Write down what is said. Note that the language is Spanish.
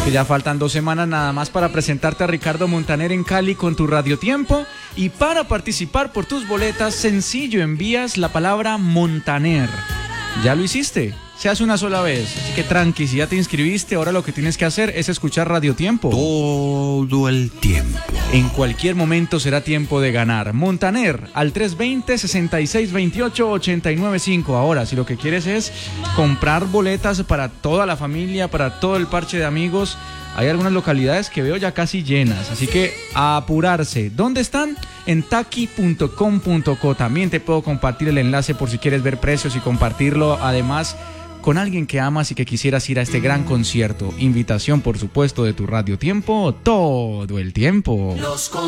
Que ya faltan 2 semanas nada más para presentarte a Ricardo Montaner en Cali con tu Radio Tiempo. Y para participar por tus boletas, sencillo, envías la palabra Montaner. ¿Ya lo hiciste? Se hace una sola vez, así que tranqui, si ya te inscribiste, ahora lo que tienes que hacer es escuchar Radio Tiempo. Todo el tiempo. En cualquier momento será tiempo de ganar. Montaner, al 320-6628-895. Ahora, si lo que quieres es comprar boletas para toda la familia, para todo el parche de amigos, hay algunas localidades que veo ya casi llenas, así que a apurarse. ¿Dónde están? En taki.com.co. También te puedo compartir el enlace por si quieres ver precios y compartirlo, además, con alguien que amas y que quisieras ir a este gran concierto. Invitación, por supuesto, de tu Radio Tiempo todo el tiempo.